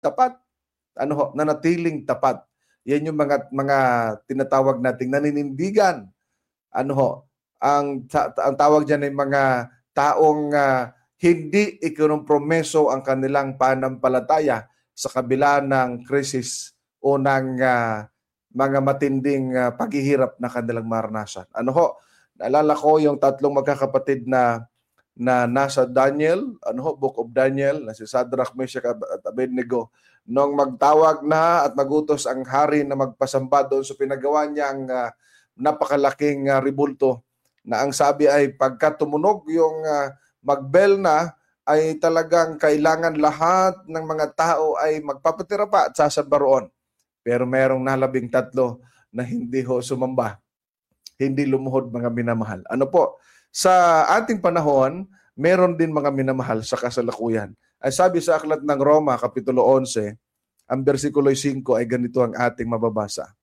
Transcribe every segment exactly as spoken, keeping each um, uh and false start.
tapat. Ano ho, nanatiling tapat. Yan yung mga mga tinatawag nating naninindigan. Ano ho, ang, ang tawag diyan ay mga taong uh, hindi ikinompromeso ang kanilang pananampalataya sa kabila ng krisis o ng uh, mga matinding uh, paghihirap na kanilang maranasan. Ano ho, naalala ko yung tatlong magkakapatid na na nasa Daniel, ano ho, Book of Daniel, na si Shadrach, Meshach at Abednego, nung magtawag na at magutos ang hari na magpasamba doon sa pinagawa niyang uh, napakalaking uh, ribulto, na ang sabi ay pagka tumunog yung uh, magbell na, ay talagang kailangan lahat ng mga tao ay magpapatira pa at sasamba roon. Pero merong nalabing tatlo na hindi ho sumamba, hindi lumuhod, mga minamahal. Ano po? Sa ating panahon, meron din mga minamahal sa kasalukuyan. Ay sabi sa aklat ng Roma, Kapitulo eleven, ang versikulo five ay ganito ang ating mababasa.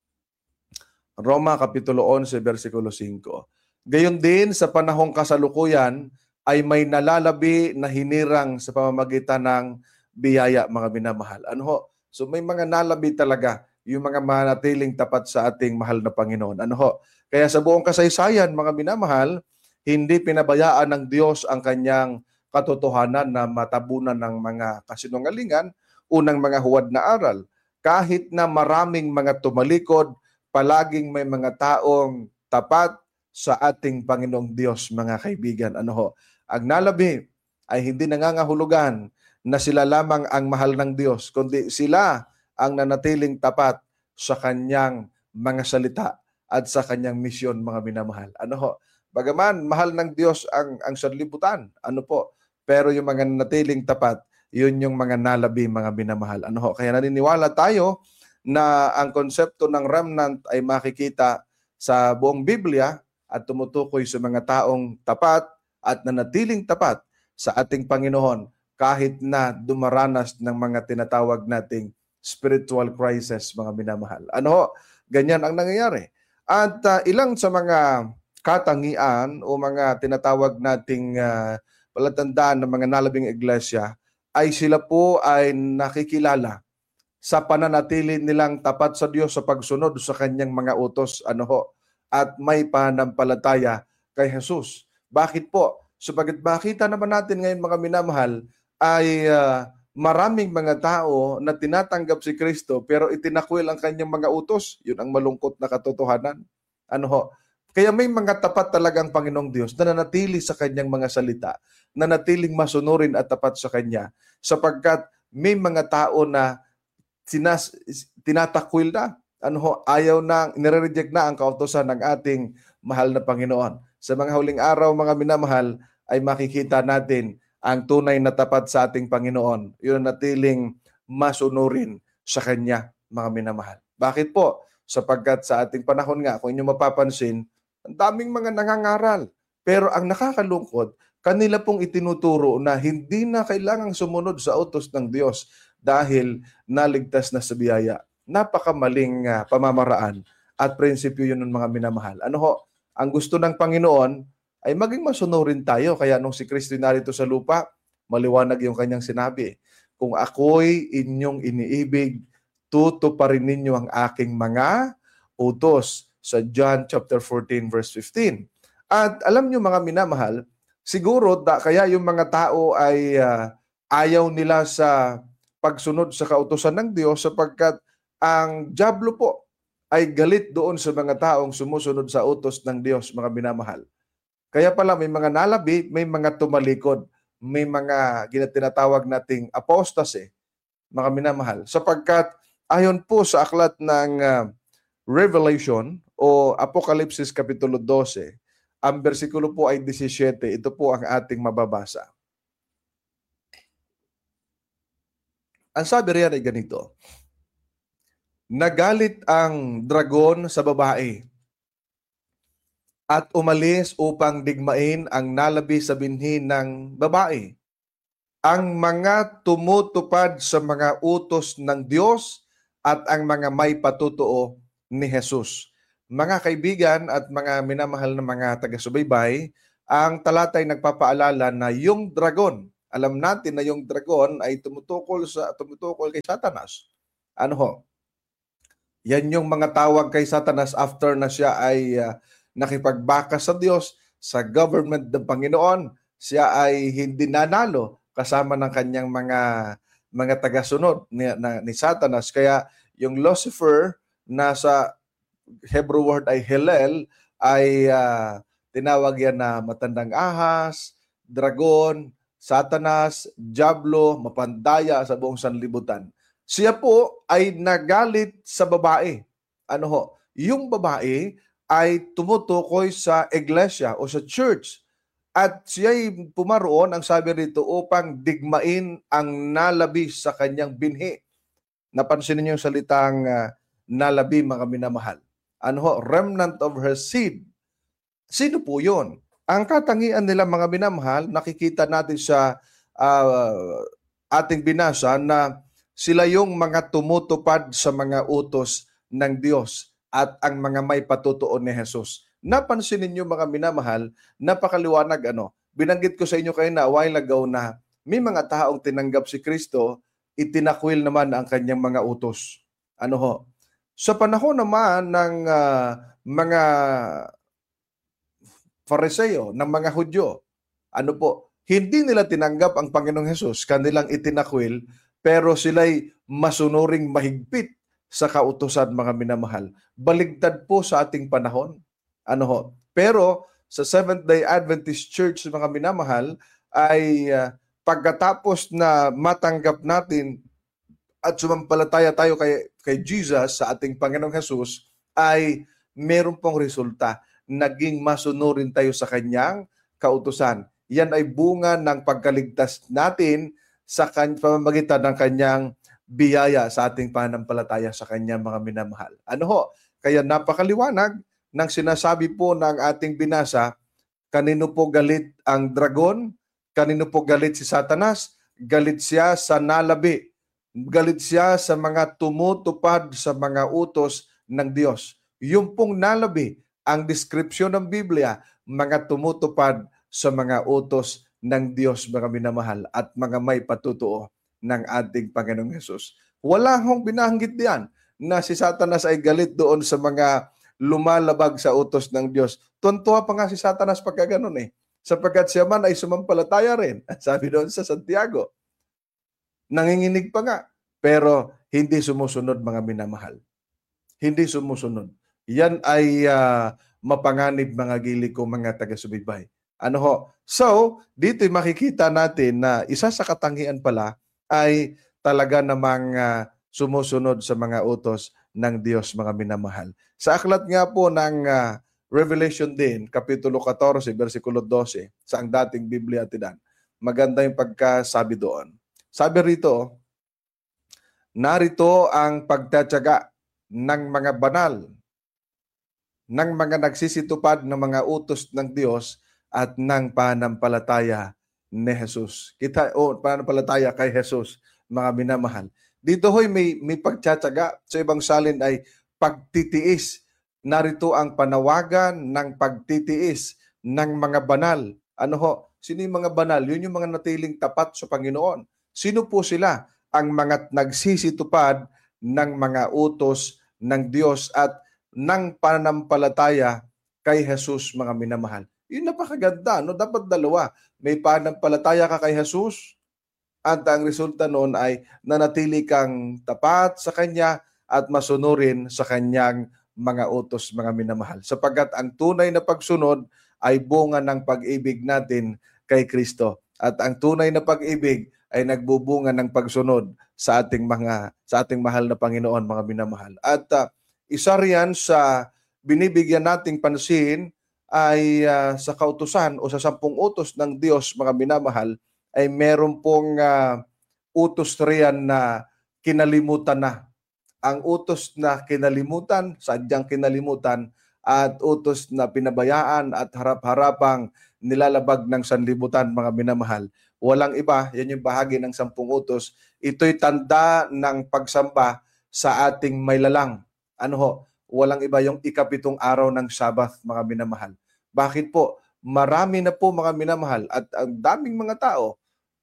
Roma, Kapitulo eleven, versikulo five. Gayon din sa panahong kasalukuyan ay may nalalabi na hinirang sa pamamagitan ng biyaya, mga minamahal. Ano ho? So may mga nalabi talaga, yung mga manatiling tapat sa ating mahal na Panginoon. Ano ho? Kaya sa buong kasaysayan, mga minamahal, hindi pinabayaan ng Diyos ang kanyang katotohanan na matabunan ng mga kasinungalingan, unang mga huwad na aral. Kahit na maraming mga tumalikod, palaging may mga taong tapat sa ating Panginoong Diyos, mga kaibigan. Ano ho? Ang nalabi ay hindi nangangahulugan na sila lamang ang mahal ng Diyos, kundi sila ang nanatiling tapat sa kanyang mga salita at sa kanyang misyon, mga minamahal. Ano ho? Bagaman mahal ng Diyos ang ang sanlibutan, ano po? Pero yung mga nanatiling tapat, yun yung mga nalabi, mga minamahal. Ano ho? Kaya naniniwala tayo na ang konsepto ng remnant ay makikita sa buong Biblia at tumutukoy sa mga taong tapat at nanatiling tapat sa ating Panginoon kahit na dumaranas ng mga tinatawag nating spiritual crisis, mga minamahal. Ano ho? Ganyan ang nangyayari. At uh, ilang sa mga katangian o mga tinatawag nating uh, palatandaan ng mga nalabing iglesia ay sila po ay nakikilala sa pananatili nilang tapat sa Diyos sa pagsunod sa kanyang mga utos, ano ho, at may pananampalataya kay Jesus. Bakit po? Sapagat makita naman natin ngayon, mga minamahal, ay uh, maraming mga tao na tinatanggap si Kristo pero itinakwil ang kanyang mga utos. Yun ang malungkot na katotohanan. Ano ho? Kaya may mga tapat talagang Panginoong Diyos na nanatili sa kanyang mga salita, na natiling masunurin at tapat sa kanya, sapagkat may mga tao na sinas, tinatakwil na, ano ho, ayaw na, nire-reject na ang kautusan ng ating mahal na Panginoon. Sa mga huling araw, mga minamahal, ay makikita natin ang tunay na tapat sa ating Panginoon. Yun ang natiling masunurin sa kanya, mga minamahal. Bakit po? Sapagkat sa ating panahon nga, kung inyo mapapansin, ang daming mga nangangaral. Pero ang nakakalungkot, kanila pong itinuturo na hindi na kailangang sumunod sa utos ng Diyos dahil naligtas na sa biyaya. Napakamaling uh, pamamaraan at prinsipyo yun ng mga minamahal. Ano ho? Ang gusto ng Panginoon ay maging masunurin tayo. Kaya nung si Kristo narito sa lupa, maliwanag yung kanyang sinabi. Kung ako'y inyong iniibig, tutuparin ninyo ang aking mga utos, sa John chapter fourteen verse fifteen. At alam nyo, mga minamahal, siguro da, kaya yung mga tao ay uh, ayaw nila sa pagsunod sa kautusan ng Diyos sapagkat ang dyablo po ay galit doon sa mga taong sumusunod sa utos ng Diyos, mga minamahal. Kaya pala may mga nalabi, may mga tumalikod, may mga ginatinatawag nating apostasy, mga minamahal. Sapagkat ayon po sa aklat ng uh, Revelation o Apokalipsis Kapitulo twelve, ang bersikulo po ay seventeen. Ito po ang ating mababasa. Ang sabi riyan ay ganito: nagalit ang dragon sa babae at umalis upang digmain ang nalabi sa binhi ng babae, ang mga tumutupad sa mga utos ng Diyos at ang mga may patutuo ni Jesus. Mga kaibigan at mga minamahal na mga taga-subaybay, ang talatay nagpapaalala na yung dragon Alam natin na yung dragon ay tumutukol sa tumutukol kay Satanas. Ano ho? Yan yung mga tawag kay Satanas after na siya ay uh, nakipagbaka sa Diyos, sa government ng Panginoon. Siya ay hindi nanalo kasama ng kanyang mga mga tagasunod ni, na, ni Satanas. Kaya yung Lucifer na sa Hebrew word ay Hillel ay uh, tinawag yan na matandang ahas, dragon, Satanas, Diablo, mapandaya sa buong sanlibutan. Siya po ay nagalit sa babae. Ano ho? Yung babae ay tumutukoy sa iglesia o sa church. At siya'y pumaroon, ang sabi rito, upang digmain ang nalabi sa kanyang binhi. Napansin niyo yung salitang uh, nalabi, mga minamahal. Ano ho? Remnant of her seed. Sino po yun? Ang katangian nila, mga minamahal, nakikita natin sa uh, ating binasa na sila yung mga tumutupad sa mga utos ng Diyos at ang mga may patutuon ni Jesus. Napansin ninyo, mga minamahal, napakaliwanag ano. Binanggit ko sa inyo kayo na a while ago na may mga taong tinanggap si Kristo, itinakwil naman ang kanyang mga utos. Ano ho? Sa panahon naman ng uh, mga Fariseo, ng mga Hudyo, ano po, hindi nila tinanggap ang Panginoong Hesus, kanilang itinakwil, pero sila'y masunuring mahigpit sa kautusan, mga minamahal. Baligtad po sa ating panahon. Ano ho? Pero sa Seventh-day Adventist Church, mga minamahal, ay uh, pagkatapos na matanggap natin at sumampalataya tayo kay, kay Jesus sa ating Panginoong Hesus, ay meron pong resulta. Naging masunurin tayo sa kanyang kautusan. Yan ay bunga ng pagkaligtas natin sa pamamagitan ng kanyang biyaya sa ating pananampalataya sa kanyang mga minamahal. Ano ho? Kaya napakaliwanag ng sinasabi po ng ating binasa, kanino po galit ang dragon? Kanino po galit si Satanas? Galit siya sa nalabi. Galit siya sa mga tumutupad sa mga utos ng Diyos. Yung pong nalabi, ang description ng Biblia, mga tumutupad sa mga utos ng Diyos, mga minamahal, at mga may patutuo ng ating Panginoong Hesus. Wala hong binanggit diyan na si Satanas ay galit doon sa mga lumalabag sa utos ng Diyos. Tuntua pa nga si Satanas pagka ganun eh. Sapagkat siya man ay sumampalataya rin. Sabi doon sa Santiago, nanginginig pa nga, pero hindi sumusunod, mga minamahal. Hindi sumusunod. Yan ay uh, mapanganib, mga gili ko, mga taga-subaybay. Ano ho? So, dito makikita natin na isa sa katangian pala ay talaga namang uh, sumusunod sa mga utos ng Diyos, mga minamahal. Sa aklat nga po ng uh, Revelation din, Kapitulo fourteen, versikulo twelve, sa ang dating Biblia tinan, maganda yung pagkasabi doon. Sabi rito, narito ang pagtatyaga ng mga banal, ng mga nagsisitupad ng mga utos ng Diyos at ng pananampalataya ni Jesus. Kita o oh, pananampalataya kay Jesus, mga minamahal. Dito hoy may may pagtsatsaga, sa ibang salin ay pagtitiis. Narito ang panawagan ng pagtitiis ng mga banal. Ano ho? Sino yung mga banal? Yun yung mga natiling tapat sa Panginoon. Sino po sila? Ang mga nagsisitupad ng mga utos ng Diyos at ng pananampalataya kay Jesus, mga minamahal. Yun napakaganda, no? Dapat dalawa. May pananampalataya ka kay Jesus at ang resulta noon ay nanatili kang tapat sa Kanya at masunurin sa Kanyang mga utos, mga minamahal. Sapagkat ang tunay na pagsunod ay bunga ng pag-ibig natin kay Kristo. At ang tunay na pag-ibig ay nagbubunga ng pagsunod sa ating mga sa ating mahal na Panginoon, mga minamahal. At uh, isa riyan sa binibigyan nating pansin ay uh, sa kautusan o sa sampung utos ng Diyos, mga minamahal, ay meron pong uh, utos riyan na kinalimutan na. Ang utos na kinalimutan, sadyang kinalimutan, at utos na pinabayaan at harap-harapang nilalabag ng sanlibutan, mga minamahal. Walang iba, yan yung bahagi ng sampung utos. Ito'y tanda ng pagsamba sa ating may lalang. Ano ho? Walang iba yung ikapitong araw ng Sabbath, mga minamahal. Bakit po? Marami na po, mga minamahal, at ang daming mga tao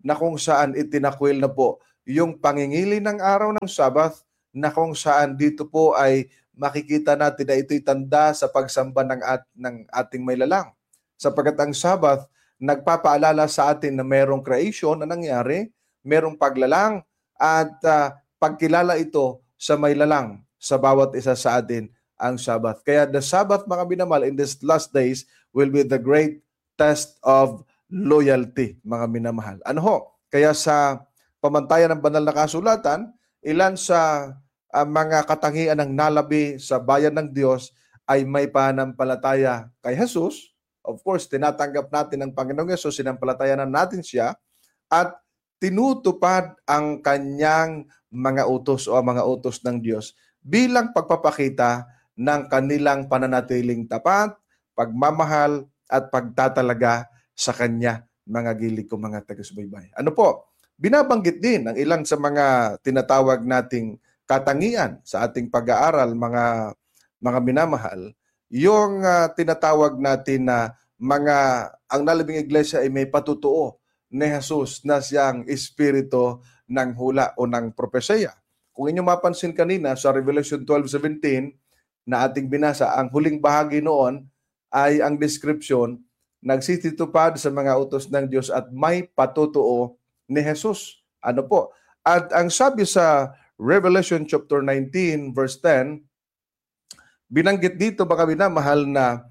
na kung saan itinakwil na po yung pangingili ng araw ng Sabbath, na kung saan dito po ay makikita natin na ito'y tanda sa pagsamba ng, at, ng ating may lalang. Sapagkat ang Sabbath, nagpapaalala sa atin na mayroong creation na nangyari, mayroong paglalang, at uh, pagkilala ito sa may lalang sa bawat isa sa atin ang Sabbath. Kaya the Sabbath, mga minamahal, in these last days will be the great test of loyalty, mga minamahal. Ano ho? Kaya sa pamantayan ng banal na kasulatan, ilan sa uh, mga katangian ng nalabi sa bayan ng Diyos ay may pananampalataya kay Jesus. Of course, tinatanggap natin ang Panginoong Yesus, sinampalatayanan natin siya, at tinutupad ang kanyang mga utos o mga utos ng Diyos bilang pagpapakita ng kanilang pananatiling tapat, pagmamahal, at pagtatalaga sa Kanya, mga gilig ko mga taga-subaybay. Ano po? Binabanggit din ang ilang sa mga tinatawag nating katangian sa ating pag-aaral, mga mga minamahal, yung uh, tinatawag natin na mga, ang nalabing iglesia ay may patutuo ni Jesus na siyang espiritu ng hula o ng propesya. Kung inyo mapansin kanina sa Revelation twelve seventeen na ating binasa, ang huling bahagi noon ay ang description, nagsitutupad sa mga utos ng Diyos at may patutuo ni Jesus. Ano po? At ang sabi sa Revelation chapter nineteen verse ten, binanggit dito baka binamahal na,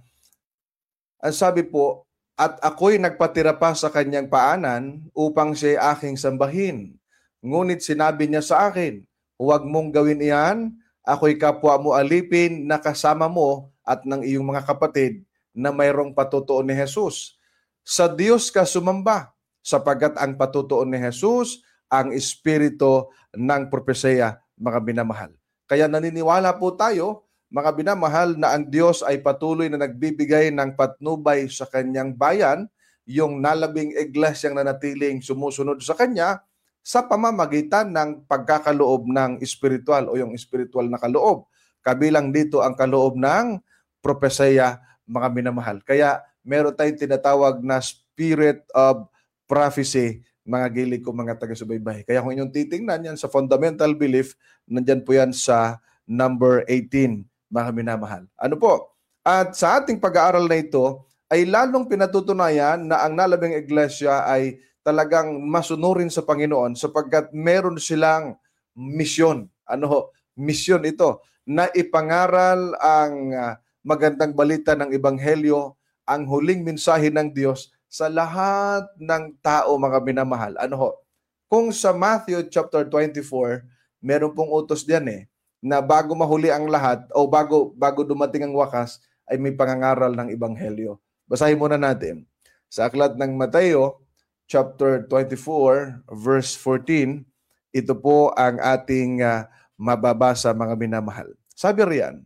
ang sabi po, at ako'y nagpatira pa sa kanyang paanan upang siya aking sambahin. Ngunit sinabi niya sa akin, huwag mong gawin iyan, ako'y kapwa mo alipin na kasama mo at ng iyong mga kapatid na mayroong patutuo ni Jesus. Sa Diyos ka sumamba, sapagkat ang patutuo ni Jesus ang espiritu ng propesya, mga binamahal. Kaya naniniwala po tayo, mga binamahal, na ang Diyos ay patuloy na nagbibigay ng patnubay sa kanyang bayan, yung nalabing iglesyang nanatiling sumusunod sa kanya sa pamamagitan ng pagkakaloob ng espiritual o yung espiritual na kaloob. Kabilang dito ang kaloob ng propesya, mga minamahal. Kaya meron tayong tinatawag na spirit of prophecy, mga gilig ko mga taga-subaybay. Kaya kung inyong titingnan yan sa fundamental belief, nandyan po yan sa number eighteen, mga minamahal. Ano po? At sa ating pag-aaral na ito, ay lalong pinatutunayan na ang nalabing iglesia ay talagang masunurin sa Panginoon sapagkat meron silang misyon. Ano ho? Misyon ito na ipangaral ang uh, magandang balita ng Ebanghelyo, ang huling mensahe ng Diyos sa lahat ng tao, mga minamahal. Ano ho? Kung sa Matthew chapter twenty-four, meron pong utos diyan eh, na bago mahuli ang lahat o bago bago dumating ang wakas, ay may pangangaral ng Ebanghelyo. Basahin muna natin. Sa aklat ng Mateo, chapter twenty-four, verse fourteen, ito po ang ating uh, mababasa, mga minamahal. Sabi riyan,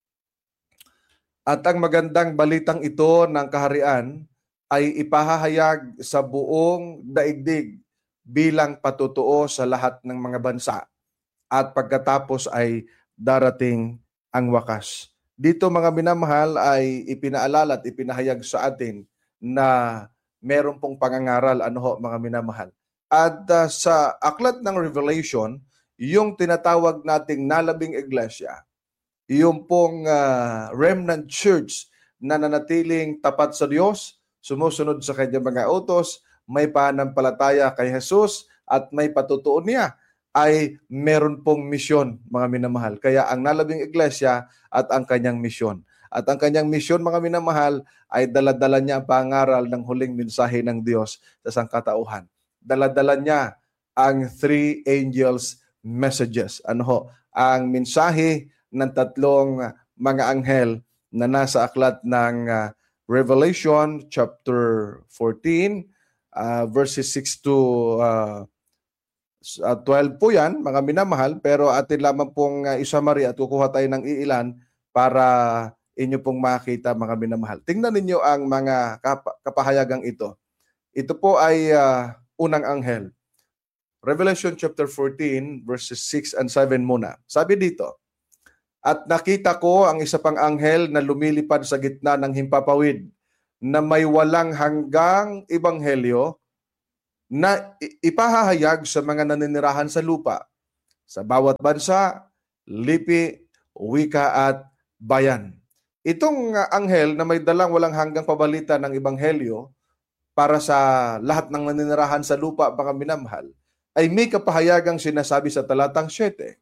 at ang magandang balitang ito ng kaharian ay ipahahayag sa buong daigdig bilang patutuo sa lahat ng mga bansa. At pagkatapos ay darating ang wakas. Dito, mga minamahal, ay ipinaalala at ipinahayag sa atin na meron pong pangangaral, ano ho, mga minamahal. At uh, sa aklat ng Revelation, yung tinatawag nating nalabing iglesia, yung pong uh, remnant church na nanatiling tapat sa Diyos, sumusunod sa kanyang mga utos, may pananampalataya kay Jesus at may patutuo niya, ay meron pong misyon, mga minamahal. Kaya ang nalabing iglesia at ang kanyang misyon. At ang kanyang misyon, mga minamahal, ay daladala niya ang pangaral ng huling mensahe ng Diyos sa sangkatauhan. Daladala niya ang three angels messages. Ano ho? Ang mensahe ng tatlong mga anghel na nasa aklat ng uh, Revelation chapter fourteen, uh, verses six to uh, Uh, twelve po yan, mga minamahal, pero atin lamang pong uh, isamari at kukuha tayo ng iilan para inyo pong makita, mga minamahal. Tingnan ninyo ang mga kap- kapahayagang ito. Ito po ay uh, unang anghel. Revelation chapter fourteen, verses six and seven muna. Sabi dito, at nakita ko ang isa pang anghel na lumilipad sa gitna ng himpapawid na may walang hanggang ebanghelyo na ipahahayag sa mga naninirahan sa lupa, sa bawat bansa, lipi, wika at bayan. Itong uh, anghel na may dalang walang hanggang pabalita ng ebanghelyo para sa lahat ng naninirahan sa lupa, mga minamahal, ay may kapahayagang sinasabi sa talatang siyete.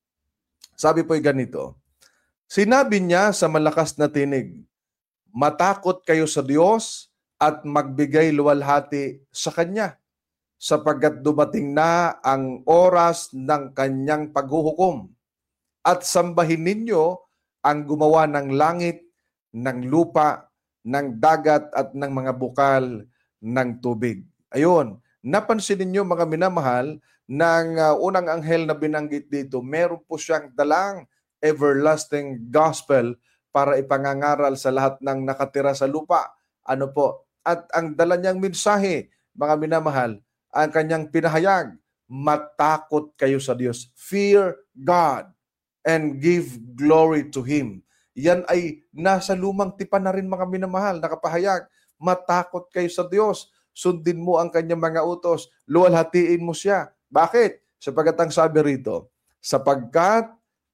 Sabi po'y ganito, sinabi niya sa malakas na tinig, matakot kayo sa Diyos at magbigay luwalhati sa Kanya, sapagkat dumating na ang oras ng Kanyang paghuhukom. At sambahin ninyo ang gumawa ng langit, ng lupa, ng dagat at ng mga bukal ng tubig. Ayun, napansin ninyo mga minamahal, ng uh, unang anghel na binanggit dito, meron po siyang dalang everlasting gospel para ipangangaral sa lahat ng nakatira sa lupa. Ano po? At ang dala niyang mensahe, mga minamahal, ang kanyang pinahayag, matakot kayo sa Diyos. Fear God and give glory to Him. Yan ay nasa lumang tipan na rin mga minamahal, nakapahayag. Matakot kayo sa Diyos. Sundin mo ang kanyang mga utos. Luwalhatiin mo siya. Bakit? Sapagkat ang sabi rito, sapagkat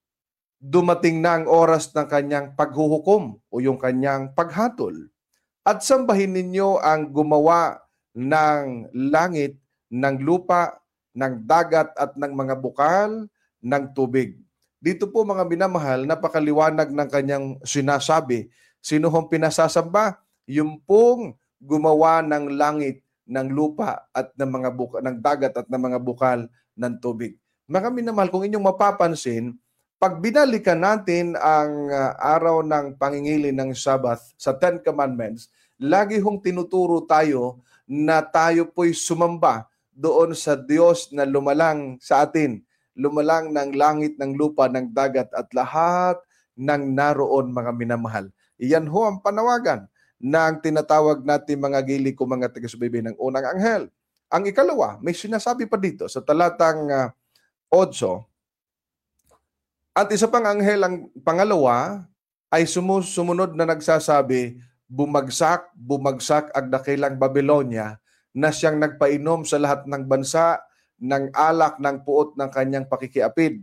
dumating na ang oras ng kanyang paghuhukom o yung kanyang paghatol. At sambahin ninyo ang gumawa ng langit, ng lupa, ng dagat at ng mga bukal ng tubig. Dito po mga minamahal, napakaliwanag ng kanyang sinasabi. Sino hong pinasasamba? Yung pong gumawa ng langit, ng lupa at ng mga buka, ng dagat at ng mga bukal ng tubig. Mga minamahal, kung inyong mapapansin, pag binalikan natin ang uh, araw ng pangingili ng Sabbath sa Ten Commandments, lagi hong tinuturo tayo na tayo po'y sumamba doon sa Diyos na lumalang sa atin. Lumalang ng langit, ng lupa, ng dagat at lahat ng naroon mga minamahal. Iyan ho ang panawagan ng tinatawag natin mga gili ko mga taga-subaybay ng unang anghel. Ang ikalawa, may sinasabi pa dito sa talatang uh, otso, at isa pang anghel, ang pangalawa, ay sumusunod na nagsasabi, bumagsak, bumagsak ang dakilang Babylonia na siyang nagpainom sa lahat ng bansa ng alak ng puot ng kanyang pakikiapid.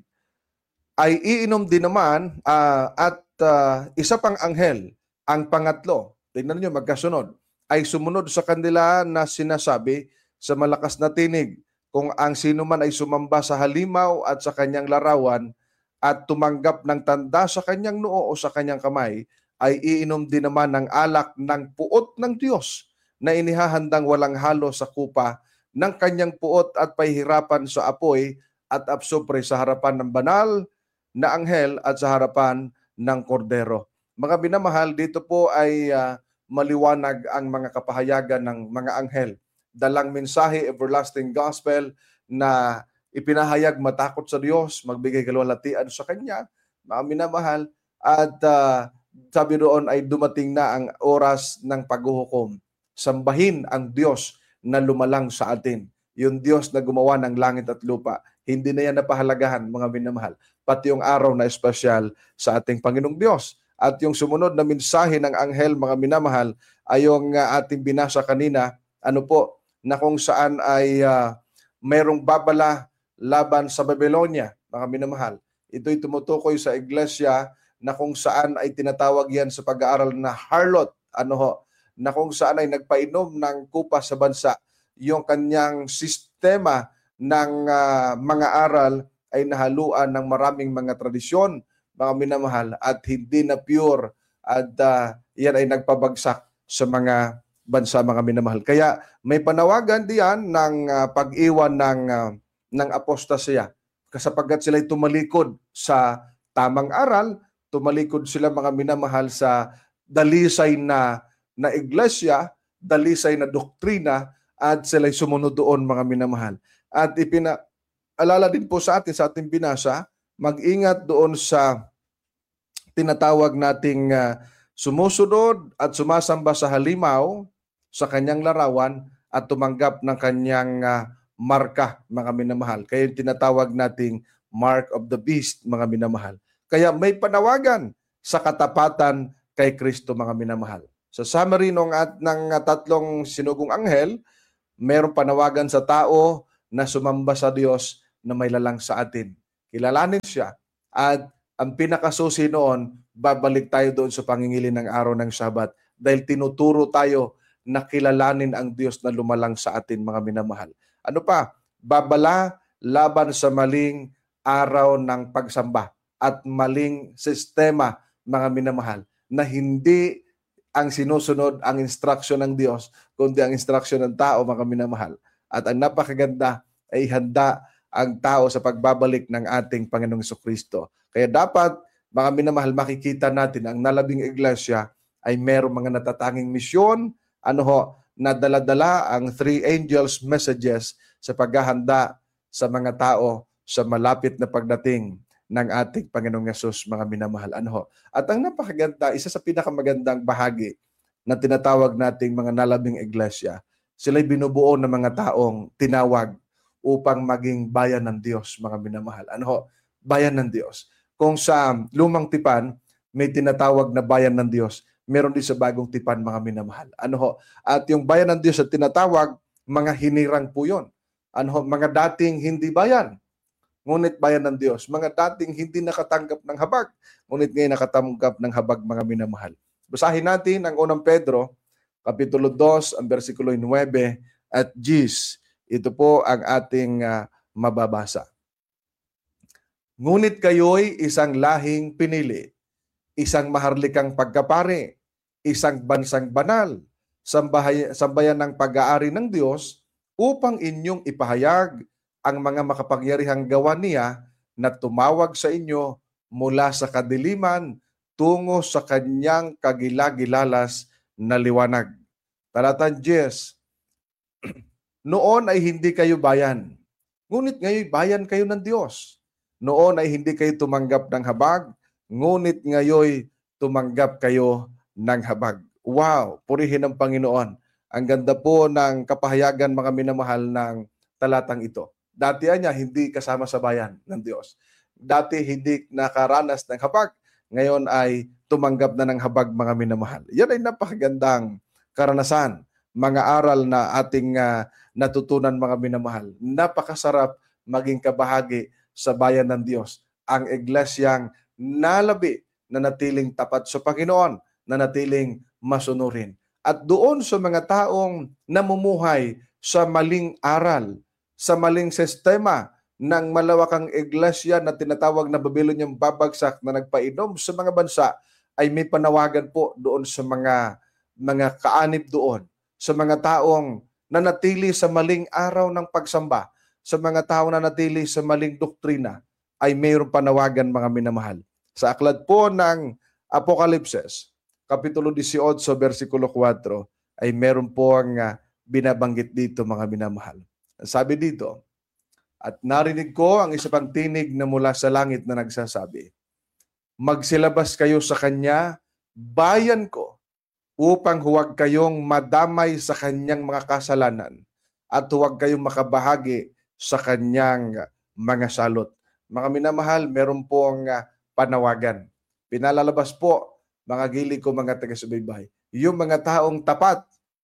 Ay iinom din naman uh, at uh, isa pang anghel, ang pangatlo, tingnan niyo magkasunod, ay sumunod sa kanila na sinasabi sa malakas na tinig, kung ang sino man ay sumamba sa halimaw at sa kanyang larawan, at tumanggap ng tanda sa kanyang noo o sa kanyang kamay, ay iinom din naman ng alak ng puot ng Diyos na inihahandang walang halo sa kupa ng kanyang puot at pahihirapan sa apoy at apsupre sa harapan ng banal na anghel at sa harapan ng kordero. Mga binamahal, dito po ay uh, maliwanag ang mga kapahayagan ng mga anghel. Dalang mensahe, everlasting gospel na ipinahayag matakot sa Diyos, magbigay kaluwalhatian sa Kanya, mga minamahal, at uh, sabi doon ay dumating na ang oras ng paghuhukom. Sambahin ang Diyos na lumalang sa atin. Yung Diyos na gumawa ng langit at lupa. Hindi na yan napahalagahan, mga minamahal. Pati yung araw na espesyal sa ating Panginoong Diyos. At yung sumunod na mensahe ng anghel, mga minamahal, ay yung uh, ating binasa kanina, ano po, na kung saan ay uh, mayroong babala laban sa Babylonia, mga minamahal. Ito'y tumutukoy sa iglesia na kung saan ay tinatawag yan sa pag-aaral na harlot, ano ho, na kung saan ay nagpainom ng kupa sa bansa. Yung kanyang sistema ng uh, mga aral ay nahaluan ng maraming mga tradisyon, mga minamahal, at hindi na pure, at uh, yan ay nagpabagsak sa mga bansa, mga minamahal. Kaya may panawagan diyan ng uh, pag-iwan ng uh, ng apostasya, kasapagkat sila'y tumalikod sa tamang aral, tumalikod sila mga minamahal sa dalisay na na iglesia, dalisay na doktrina, at sila'y sumunod doon mga minamahal. At ipinaalala din po sa atin, sa ating binasa, mag-ingat doon sa tinatawag nating uh, sumusunod at sumasamba sa halimaw, sa kanyang larawan, at tumanggap ng kanyang uh, marka, mga minamahal. Kaya yung tinatawag nating mark of the beast, mga minamahal. Kaya may panawagan sa katapatan kay Kristo, mga minamahal. Sa summary ng, at, ng tatlong sinugong anghel, Mayroong panawagan sa tao na sumamba sa Diyos na may lalang sa atin. Kilalanin siya. At ang pinakasusi noon, babalik tayo doon sa pangingili ng araw ng Sabat dahil tinuturo tayo na kilalanin ang Diyos na lumalang sa atin, mga minamahal. Ano pa? Babala laban sa maling araw ng pagsamba at maling sistema, mga minamahal, na hindi ang sinusunod ang instruction ng Diyos, kundi ang instruction ng tao, mga minamahal. At ang napakaganda ay handa ang tao sa pagbabalik ng ating Panginoong Jesucristo. Kaya dapat, mga minamahal, makikita natin ang nalabing iglesia ay merong mga natatanging misyon, ano ho, na dala-dala ang three angels messages sa paghahanda sa mga tao sa malapit na pagdating ng ating Panginoong Yesus, mga minamahal. Ano ho? At ang napakaganda, isa sa pinakamagandang bahagi na tinatawag nating mga nalabing iglesia, sila'y binubuo ng mga taong tinawag upang maging bayan ng Diyos, mga minamahal. Ano ho? Bayan ng Diyos. Kung sa lumang tipan, may tinatawag na bayan ng Diyos, meron din sa bagong tipan, mga minamahal. Ano ho? At yung bayan ng Diyos at tinatawag, mga hinirang po yun. Ano ho? Mga dating hindi bayan, ngunit bayan ng Diyos. Mga dating hindi nakatanggap ng habag, ngunit ngayon nakatanggap ng habag, mga minamahal. Basahin natin ang unang Pedro, Kapitulo two, ang versikulo nine at ten. Ito po ang ating uh, mababasa. Ngunit kayo'y isang lahing pinili, isang maharlikang pagkapari, isang bansang banal, sambahay, sambayan ng pag-aari ng Diyos, upang inyong ipahayag ang mga makapangyarihang gawa niya na tumawag sa inyo mula sa kadiliman tungo sa kanyang kagilagilalas na liwanag. Talatan ten. Noon ay hindi kayo bayan, ngunit ngayon bayan kayo ng Diyos. Noon ay hindi kayo tumanggap ng habag, ngunit ngayon tumanggap kayo ng habag. Wow! Purihin ang Panginoon. Ang ganda po ng kapahayagan, mga minamahal, ng talatang ito. Dati niya hindi kasama sa bayan ng Diyos. Dati hindi nakaranas ng habag. Ngayon ay tumanggap na ng habag, mga minamahal. Yan ay napakagandang karanasan. Mga aral na ating uh, natutunan, mga minamahal. Napakasarap maging kabahagi sa bayan ng Diyos. Ang iglesyang nalabi na natiling tapat sa Panginoon, na natiling masunurin. At doon sa mga taong namumuhay sa maling aral, sa maling sistema ng malawakang iglesia na tinatawag na Babylonian babagsak na nagpainom sa mga bansa, ay may panawagan po doon sa mga mga kaanib doon, sa mga taong nanatili sa maling araw ng pagsamba, sa mga taong nanatili sa maling doktrina, ay mayroong panawagan, mga minamahal. Sa aklat po ng Apokalipsis, Kapitulo eighteen, versikulo four, ay meron po ang uh, binabanggit dito, mga minamahal. Sabi dito, at narinig ko ang isa pang tinig na mula sa langit na nagsasabi, magsilabas kayo sa kanya, bayan ko, upang huwag kayong madamay sa kanyang mga kasalanan at huwag kayong makabahagi sa kanyang mga salot. Mga minamahal, meron pong uh, panawagan. Pinalalabas po, mga gili ko, mga taga-subaybay, yung mga taong tapat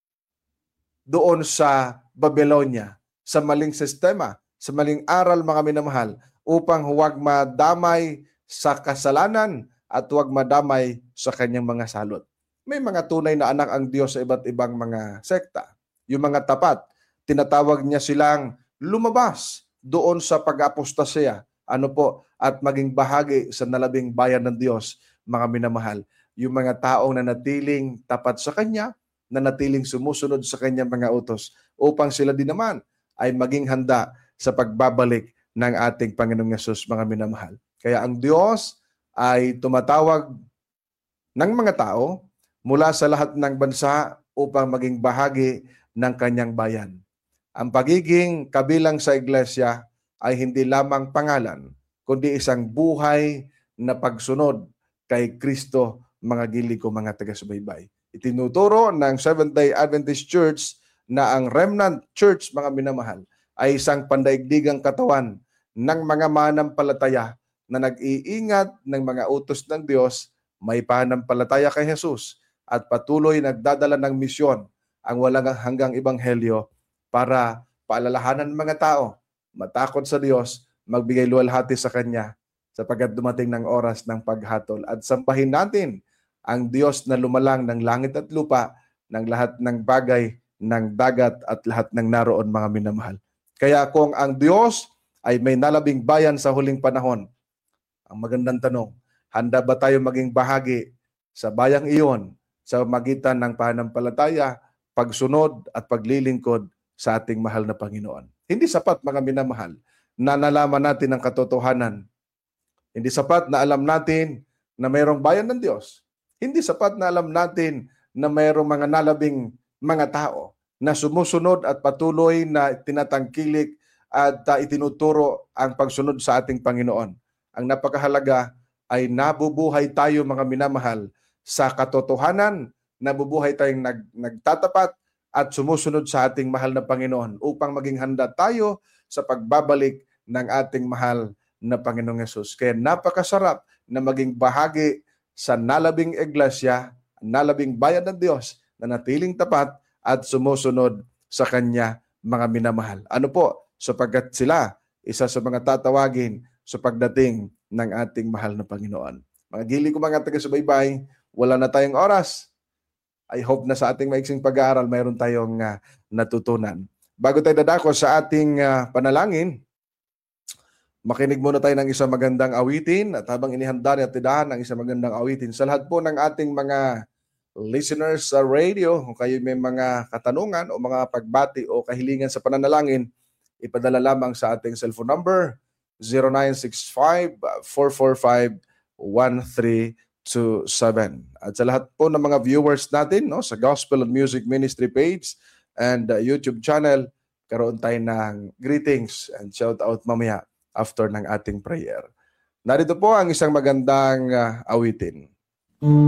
doon sa Babylonia, sa maling sistema, sa maling aral, mga minamahal, upang huwag madamay sa kasalanan at huwag madamay sa kanyang mga salot. May mga tunay na anak ang Diyos sa iba't ibang mga sekta. Yung mga tapat, tinatawag niya silang lumabas doon sa pag-apostasya, ano po, at maging bahagi sa nalabing bayan ng Diyos, mga minamahal. Yung mga taong nanatiling tapat sa Kanya, nanatiling sumusunod sa Kanyang mga utos, upang sila din naman ay maging handa sa pagbabalik ng ating Panginoong Yesus, mga minamahal. Kaya ang Diyos ay tumatawag ng mga tao mula sa lahat ng bansa upang maging bahagi ng kanyang bayan. Ang pagiging kabilang sa iglesia ay hindi lamang pangalan, kundi isang buhay na pagsunod kay Kristo, mga gili ko, mga taga-subaybay. Itinuturo ng Seventh-day Adventist Church na ang remnant church, mga minamahal, ay isang pandaigdigang katawan ng mga manampalataya na nag-iingat ng mga utos ng Diyos, may pananampalataya kay Jesus, at patuloy nagdadala ng misyon, ang walang hanggang ebanghelyo para paalalahanan ng mga tao, matakot sa Diyos, magbigay luwalhati sa Kanya sapagkat dumating ng oras ng paghatol. At sambahin natin ang Diyos na lumalang ng langit at lupa, ng lahat ng bagay, ng dagat at lahat ng naroon, mga minamahal. Kaya kung ang Diyos ay may nalabing bayan sa huling panahon, ang magandang tanong, handa ba tayo maging bahagi sa bayang iyon sa magitan ng pananampalataya, pagsunod at paglilingkod sa ating mahal na Panginoon? Hindi sapat, mga minamahal, na nalaman natin ang katotohanan. Hindi sapat na alam natin na mayroong bayan ng Diyos. Hindi sapat na alam natin na mayroong mga nalabing mga tao na sumusunod at patuloy na tinatangkilik at uh, itinuturo ang pagsunod sa ating Panginoon. Ang napakahalaga ay nabubuhay tayo, mga minamahal, sa katotohanan, nabubuhay tayong nag, nagtatapat at sumusunod sa ating mahal na Panginoon upang maging handa tayo sa pagbabalik ng ating mahal na Panginoong Yesus. Kaya napakasarap na maging bahagi sa nalabing iglesia, nalabing bayan ng Diyos na natiling tapat at sumusunod sa Kanya, mga minamahal. Ano po? Sapagkat sila, isa sa mga tatawagin sa pagdating ng ating mahal na Panginoon. Mga gili ko, mga taga-subaybay, wala na tayong oras. I hope na sa ating maiksing pag-aaral, mayroon tayong uh, natutunan. Bago tayo dadako sa ating uh, panalangin, makinig muna tayo ng isang magandang awitin at habang inihanda ni Atidahan ng isang magandang awitin, sa lahat po ng ating mga listeners sa radio, kung kayo may mga katanungan o mga pagbati o kahilingan sa pananalangin, ipadala lamang sa ating cellphone number zero nine six five, four four five, one three two seven. At sa lahat po ng mga viewers natin, no, sa Gospel and Music Ministry page and uh, YouTube channel, karoon tayo ng greetings and shout out mamaya after ng ating prayer. Narito po ang isang magandang uh, awitin.